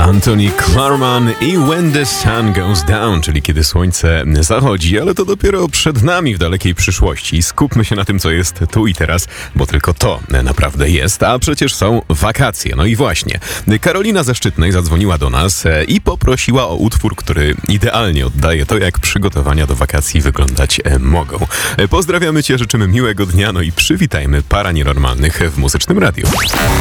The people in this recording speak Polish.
Anthony Klarman i When the Sun Goes Down, czyli kiedy słońce zachodzi, ale to dopiero przed nami w dalekiej przyszłości. Skupmy się na tym, co jest tu i teraz, bo tylko to naprawdę jest, a przecież są wakacje. No i właśnie, Karolina ze Szczytnej zadzwoniła do nas i poprosiła o utwór, który idealnie oddaje to, jak przygotowania do wakacji wyglądać mogą. Pozdrawiamy Cię, życzymy miłego dnia, no i przywitajmy para nienormalnych w Muzycznym Radiu.